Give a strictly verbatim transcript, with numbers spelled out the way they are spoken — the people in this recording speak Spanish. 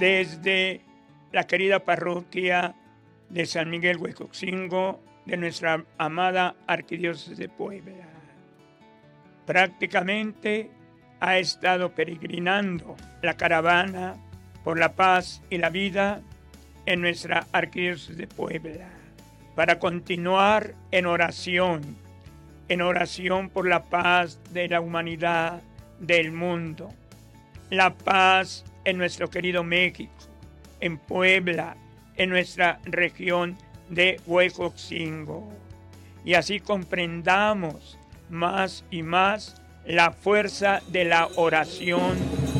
desde la querida parroquia de San Miguel Huehuetenango de nuestra amada Arquidiócesis de Puebla. Prácticamente ha estado peregrinando la caravana por la paz y la vida en nuestra Arquidiócesis de Puebla, para continuar en oración, en oración por la paz de la humanidad, del mundo, la paz en nuestro querido México, en Puebla, en nuestra región de Huehuetenango. Y así comprendamos más y más la fuerza de la oración